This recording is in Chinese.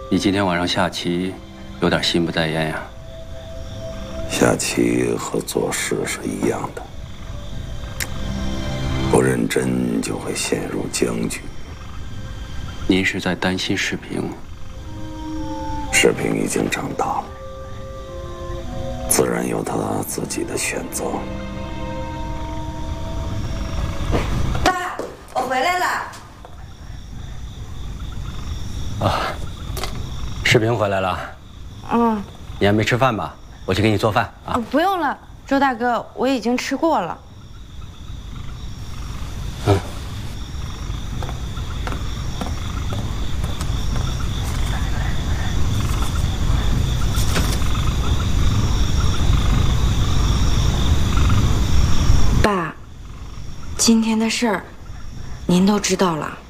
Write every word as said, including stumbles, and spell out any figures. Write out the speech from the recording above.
你今天晚上下棋，有点心不在焉呀。 下棋和做事是一样的，不认真就会陷入僵局。 您是在担心世平？ 世平已经长大了，自然有他自己的选择。 爸，我回来了。 啊，世平回来了。 嗯。 你还没吃饭吧？我去给你做饭啊。 哦，不用了，周大哥，我已经吃过了。 嗯。 爸，今天的事儿，您都知道了。